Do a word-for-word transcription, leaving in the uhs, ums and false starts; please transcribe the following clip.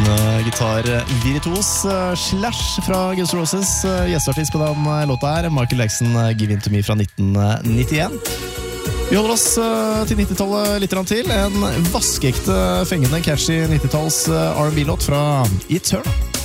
uh, gitar-virtuos uh, Slash fra Guns N' Roses, uh, gjesteartist på den uh, låta her, Michael Jackson, uh, Give In To Me fra nitten nittien. Vi holder oss uh, til nittitallet litt til. En vaskeekte, fengende, catchy nittitalls uh, R and B-låt fra Eternal.